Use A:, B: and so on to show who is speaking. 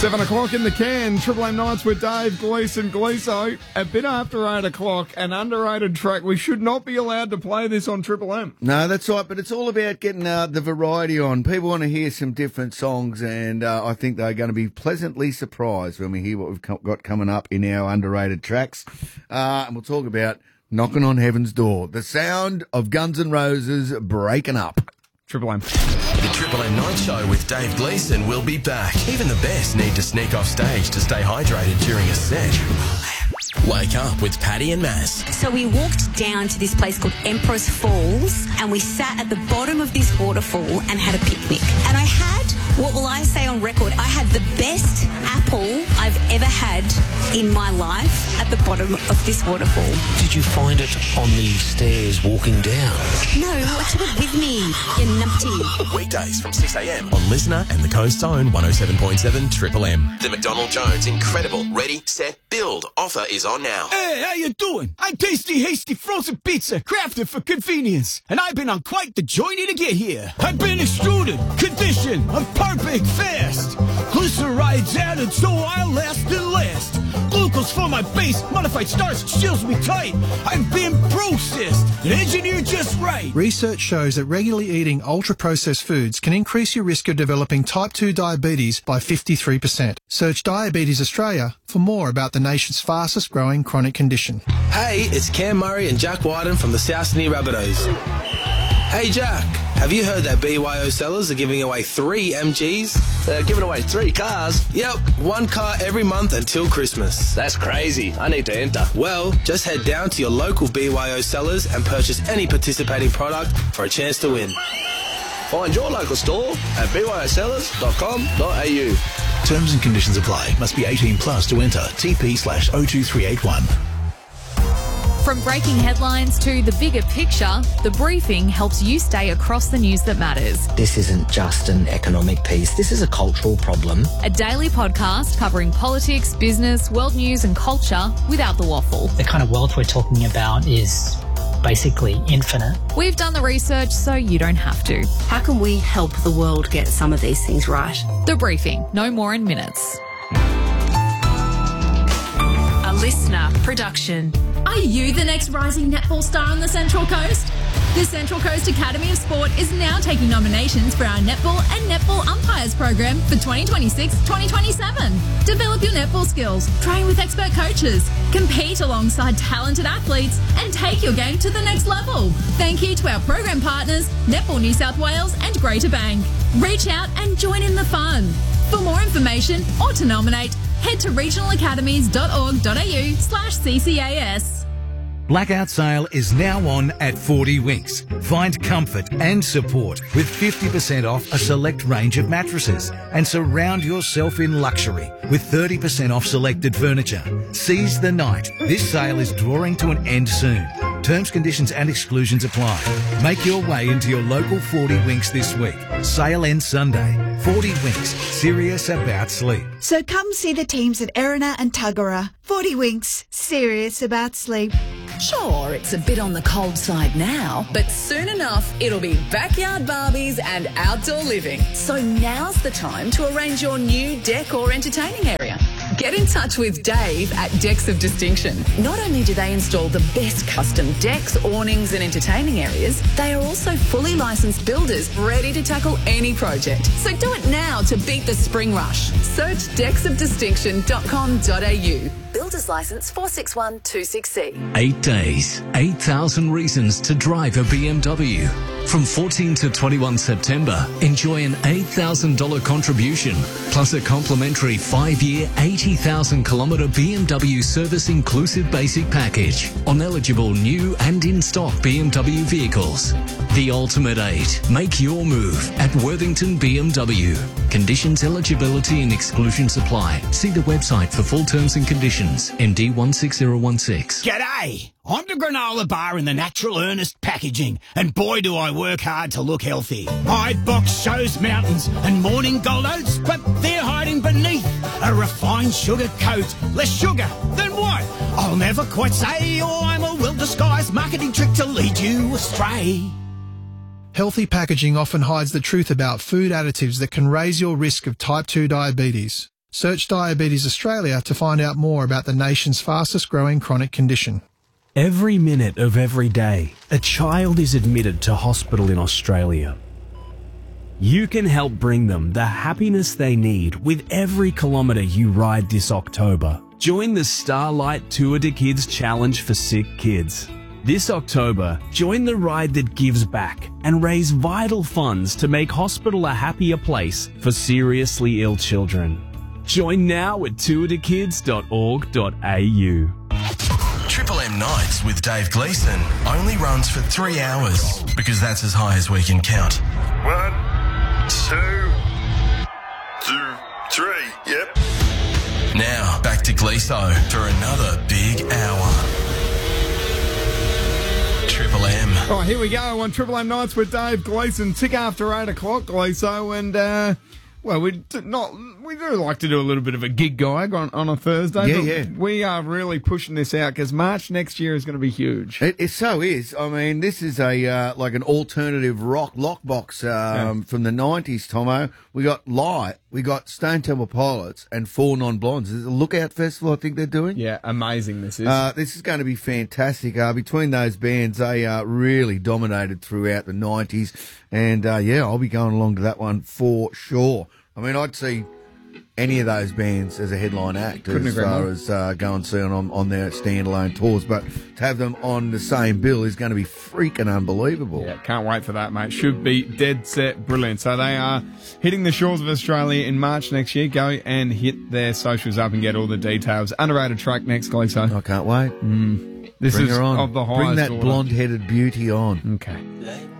A: 7 o'clock in the can. Triple M Nights with Dave, Gleeson, Gleeso. A bit after 8 o'clock, an underrated track. We should not be allowed to play this on Triple M.
B: No, that's right, but it's all about getting the variety on. People want to hear some different songs, and I think they're going to be pleasantly surprised when we hear what we've got coming up in our underrated tracks. And we'll talk about Knocking on Heaven's Door, the sound of Guns N' Roses breaking up.
A: Triple M.
C: The Triple M Night Show with Dave Gleeson will be back. Even the best need to sneak off stage to stay hydrated during a set. Wake up with Paddy and Maz.
D: So we walked down to this place called Empress Falls and we sat at the bottom of this waterfall and had a picnic. And I had, what will I say on record, I had the best apple I've ever had in my life at the bottom of this waterfall.
E: Did you find it on the stairs walking down?
D: No, I took it with me, you numpty.
C: Weekdays from 6 a.m. on Listener and the Coast's Own 107.7 Triple M. The McDonald Jones Incredible Ready, Set, Build offer is on now.
F: Hey, how you doing? I'm Tasty Hasty Frozen Pizza, crafted for convenience. And I've been on quite the journey to get here. I've been extruded, conditioned, I'm perfect fast. Glycerides added so I'll last and last. Glucose for my base, modified starch seals me tight. I've been processed and engineered just right.
G: Research shows that regularly eating ultra-processed foods can increase your risk of developing type 2 diabetes by 53%. Search Diabetes Australia for more about the nation's fastest growing chronic condition.
E: Hey, it's Cam Murray and Jack Wyden from the South Sydney Rabbitohs. Hey Jack, have you heard that BYO sellers are giving away 3 MGs?
H: They're giving away 3 cars?
E: Yep, 1 car every month until Christmas.
H: That's crazy. I need to enter.
E: Well, just head down to your local BYO sellers and purchase any participating product for a chance to win.
H: Find your local store at byosellers.com.au.
I: Terms and conditions apply. Must be 18 plus to enter. TP/02381.
J: From breaking headlines to the bigger picture, The Briefing helps you stay across the news that matters.
K: This isn't just an economic piece. This is a cultural problem.
J: A daily podcast covering politics, business, world news and culture without the waffle.
L: The kind of wealth we're talking about is basically infinite.
J: We've done the research so you don't have to.
D: How can we help the world get some of these things right?
J: The Briefing, no more in minutes.
M: A Listener production.
N: Are you the next rising netball star on the Central Coast? The Central Coast Academy of Sport is now taking nominations for our netball and netball umpires program for 2026-2027. Develop your netball skills, train with expert coaches, compete alongside talented athletes, and take your game to the next level. Thank you to our program partners, Netball New South Wales and Greater Bank. Reach out and join in the fun. For more information or to nominate, head to regionalacademies.org.au/CCAS.
O: Blackout sale is now on at 40 Winks. Find comfort and support with 50% off a select range of mattresses and surround yourself in luxury with 30% off selected furniture. Seize the night. This sale is drawing to an end soon. Terms, conditions and exclusions apply. Make your way into your local 40 Winks this week. Sale ends Sunday. 40 Winks, serious about sleep.
P: So come see the teams at Erina and Tuggerah. 40 Winks, serious about sleep.
Q: Sure, it's a bit on the cold side now, but soon enough it'll be backyard Barbies and outdoor living. So now's the time to arrange your new deck or entertaining area. Get in touch with Dave at Decks of Distinction. Not only do they install the best custom decks, awnings and entertaining areas, they are also fully licensed builders ready to tackle any project. So do it now to beat the spring rush. Search decksofdistinction.com.au. Builder's Licence 461260.
R: 8 days, 8,000 reasons to drive a BMW. From 14 to 21 September, enjoy an $8,000 contribution, plus a complimentary 5-year, 80,000-kilometre BMW service-inclusive basic package on eligible new and in-stock BMW vehicles. The ultimate 8. Make your move at Worthington BMW. Conditions, eligibility and exclusions apply. See the website for full terms and conditions. MD 16016.
F: G'day! I'm the granola bar in the Natural Earnest packaging, and boy do I work hard to look healthy. My box shows mountains and morning gold oats, but they're hiding beneath a refined sugar coat. Less sugar than what? I'll never quite say, or I'm a well-disguised marketing trick to lead you astray.
G: Healthy packaging often hides the truth about food additives that can raise your risk of type 2 diabetes. Search Diabetes Australia to find out more about the nation's fastest growing chronic condition.
S: Every minute of every day, a child is admitted to hospital in Australia. You can help bring them the happiness they need with every kilometre you ride this October. Join the Starlight Tour de Kids Challenge for Sick Kids. This October, join the ride that gives back and raise vital funds to make hospital a happier place for seriously ill children. Join now at tourdekids.org.au.
C: Triple M Nights with Dave Gleeson only runs for 3 hours because that's as high as we can count.
T: 1, 2, 3, yep.
C: Now, back to Gleeso for another big hour. Triple M.
A: Oh, here we go on Triple M Nights with Dave Gleeson. Tick after 8 o'clock, Gleeso, and well, we do like to do a little bit of a gig gig on a Thursday.
B: Yeah.
A: We are really pushing this out because March next year is going to be huge.
B: It so is. I mean, this is a like an alternative rock lockbox from the 90s, Tomo. We got Light, we got Stone Temple Pilots, and Four Non-Blondes. There's a Lookout Festival I think they're doing.
A: Yeah, amazing this is.
B: This is going to be fantastic. Between those bands, they really dominated throughout the 90s. And, I'll be going along to that one for sure. I mean, I'd see any of those bands as a headline act as far as go and see on their standalone tours. But to have them on the same bill is going to be freaking unbelievable.
A: Yeah, can't wait for that, mate. Should be dead set brilliant. So they are hitting the shores of Australia in March next year. Go and hit their socials up and get all the details. Underrated track next, Gleeso.
B: I can't wait.
A: This
B: Bring
A: is
B: her on.
A: of the highest
B: Bring that
A: order.
B: blonde-headed beauty on.
A: Okay.